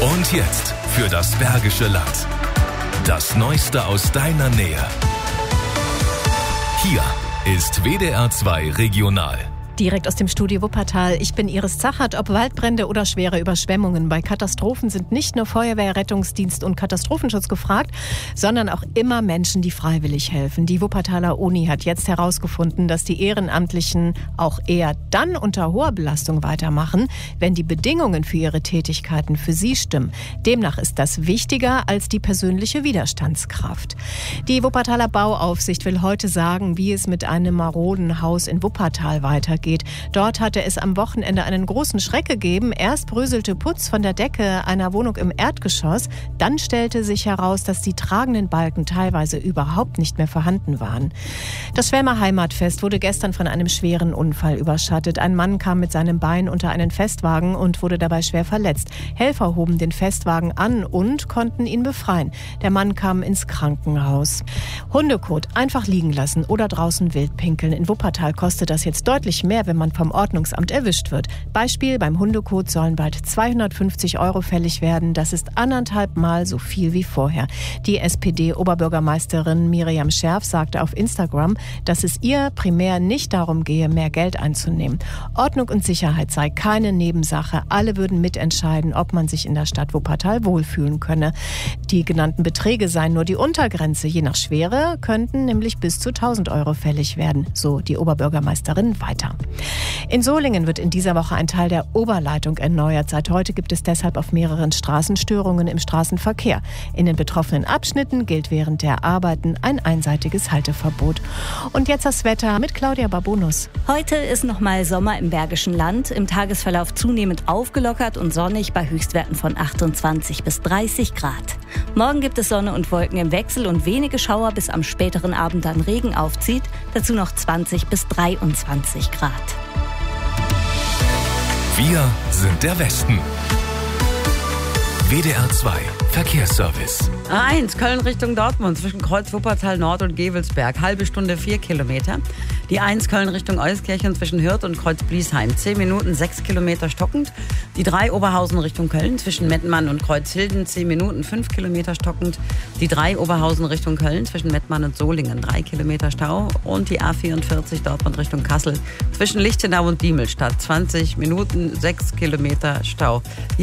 Und jetzt für das Bergische Land. Das Neueste aus deiner Nähe. Hier ist WDR 2 Regional. Direkt aus dem Studio Wuppertal. Ich bin Iris Zachert. Ob Waldbrände oder schwere Überschwemmungen, bei Katastrophen sind nicht nur Feuerwehr, Rettungsdienst und Katastrophenschutz gefragt, sondern auch immer Menschen, die freiwillig helfen. Die Wuppertaler Uni hat jetzt herausgefunden, dass die Ehrenamtlichen auch eher dann unter hoher Belastung weitermachen, wenn die Bedingungen für ihre Tätigkeiten für sie stimmen. Demnach ist das wichtiger als die persönliche Widerstandskraft. Die Wuppertaler Bauaufsicht will heute sagen, wie es mit einem maroden Haus in Wuppertal weitergeht. Dort hatte es am Wochenende einen großen Schreck gegeben. Erst bröselte Putz von der Decke einer Wohnung im Erdgeschoss. Dann stellte sich heraus, dass die tragenden Balken teilweise überhaupt nicht mehr vorhanden waren. Das Schwelmer Heimatfest wurde gestern von einem schweren Unfall überschattet. Ein Mann kam mit seinem Bein unter einen Festwagen und wurde dabei schwer verletzt. Helfer hoben den Festwagen an und konnten ihn befreien. Der Mann kam ins Krankenhaus. Hundekot einfach liegen lassen oder draußen wild pinkeln. In Wuppertal kostet das jetzt deutlich mehr, wenn man vom Ordnungsamt erwischt wird. Beispiel: beim Hundekot sollen bald 250 € fällig werden. Das ist 1,5 Mal so viel wie vorher. Die SPD-Oberbürgermeisterin Miriam Scherf sagte auf Instagram, dass es ihr primär nicht darum gehe, mehr Geld einzunehmen. Ordnung und Sicherheit sei keine Nebensache. Alle würden mitentscheiden, ob man sich in der Stadt Wuppertal wohlfühlen könne. Die genannten Beträge seien nur die Untergrenze. Je nach Schwere könnten nämlich bis zu 1.000 € fällig werden, so die Oberbürgermeisterin weiter. In Solingen wird in dieser Woche ein Teil der Oberleitung erneuert. Seit heute gibt es deshalb auf mehreren Straßen Störungen im Straßenverkehr. In den betroffenen Abschnitten gilt während der Arbeiten ein einseitiges Halteverbot. Und jetzt das Wetter mit Claudia Babunus. Heute ist nochmal Sommer im Bergischen Land. Im Tagesverlauf zunehmend aufgelockert und sonnig bei Höchstwerten von 28 bis 30 Grad. Morgen gibt es Sonne und Wolken im Wechsel und wenige Schauer, bis am späteren Abend dann Regen aufzieht. Dazu noch 20 bis 23 Grad. Wir sind der Westen. WDR 2 Verkehrsservice. A1 Köln Richtung Dortmund zwischen Kreuz Wuppertal Nord und Gevelsberg. Halbe Stunde 4 Kilometer. Die 1 Köln Richtung Euskirchen zwischen Hürth und Kreuz Bliesheim. 10 Minuten 6 Kilometer stockend. Die 3 Oberhausen Richtung Köln zwischen Mettmann und Kreuzhilden. 10 Minuten 5 Kilometer stockend. Die 3 Oberhausen Richtung Köln zwischen Mettmann und Solingen. 3 Kilometer Stau. Und die A44 Dortmund Richtung Kassel zwischen Lichtenau und Diemelstadt. 20 Minuten 6 Kilometer Stau.